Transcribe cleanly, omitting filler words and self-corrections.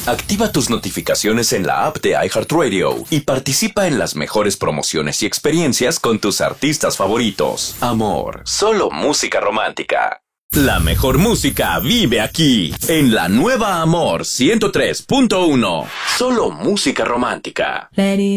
Activa tus notificaciones en la app de iHeartRadio y participa en las mejores promociones y experiencias con tus artistas favoritos. Amor, solo música romántica. La mejor música vive aquí, en la nueva Amor 103.1. Solo música romántica.